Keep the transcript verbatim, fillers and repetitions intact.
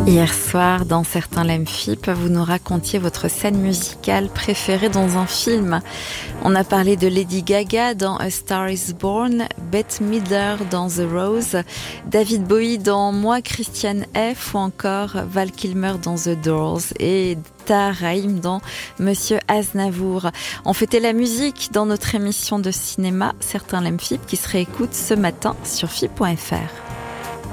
Hier soir, dans Certains l'aiment Phip, vous nous racontiez votre scène musicale préférée dans un film. On a parlé de Lady Gaga dans A Star is Born, Bette Midler dans The Rose, David Bowie dans Moi, Christiane F. ou encore Val Kilmer dans The Doors et Tahar Rahim dans Monsieur Aznavour. On fêtait la musique dans notre émission de cinéma Certains l'aiment Phip qui se réécoute ce matin sur phip point f r.